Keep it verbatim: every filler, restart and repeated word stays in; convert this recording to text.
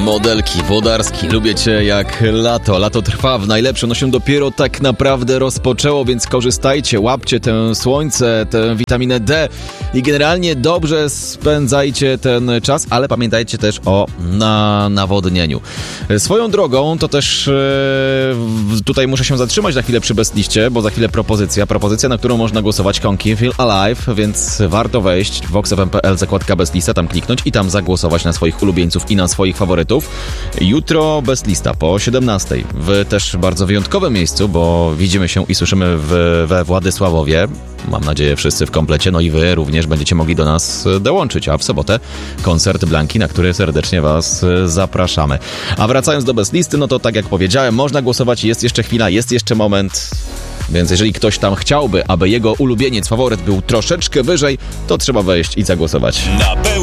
Modelki, Włodarski, lubię cię jak lato. Lato trwa, w najlepsze, no się dopiero tak naprawdę rozpoczęło, więc korzystajcie, łapcie tę słońce, tę witaminę D i generalnie dobrze spędzajcie ten czas, ale pamiętajcie też o na nawodnieniu. Swoją drogą to też e, tutaj muszę się zatrzymać na chwilę przy bestliście, bo za chwilę propozycja, propozycja, na którą można głosować, Konki Feel Alive, więc warto wejść w vox f m kropka p l, zakładka bestlista, tam kliknąć i tam zagłosować na swoich ulubieńców i na swoich faworytów. Jutro bestlista po siedemnastej w też bardzo wyjątkowym miejscu, bo widzimy się i słyszymy w, we Władysławowie. Mam nadzieję wszyscy w komplecie, no i wy również będziecie mogli do nas dołączyć, a w sobotę koncert Blanki, na który serdecznie was zapraszamy. A wracając do bestlisty, no to tak jak powiedziałem, można głosować, jest jeszcze chwila, jest jeszcze moment. Więc jeżeli ktoś tam chciałby, aby jego ulubieniec, faworyt był troszeczkę wyżej, to trzeba wejść i zagłosować.